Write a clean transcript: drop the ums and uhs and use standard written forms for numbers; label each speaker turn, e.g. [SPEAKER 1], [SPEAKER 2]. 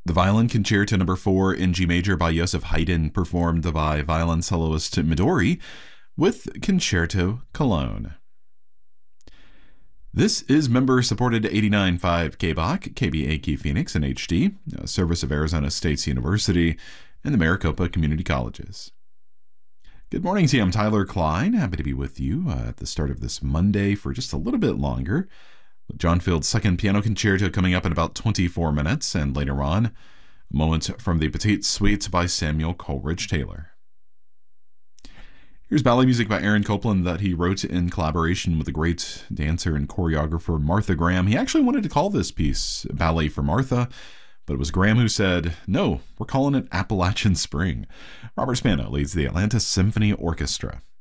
[SPEAKER 1] The Violin Concerto No. 4 in G major by Joseph Haydn, performed by violin soloist Midori with Concerto Cologne. This is member-supported 89.5 KBOC, KBAQ Phoenix in HD, a service of Arizona State University and the Maricopa Community Colleges. Good morning to you. I'm Tyler Klein. Happy to be with you at the start of this Monday for just a little bit longer. John Field's second piano concerto coming up in about 24 minutes, and later on, a moment from the Petite Suite by Samuel Coleridge Taylor. Here's ballet music by Aaron Copland that he wrote in collaboration with the great dancer and choreographer Martha Graham. He actually wanted to call this piece Ballet for Martha, but it was Graham who said, "No, we're calling it Appalachian Spring." Robert Spano leads the Atlanta Symphony Orchestra.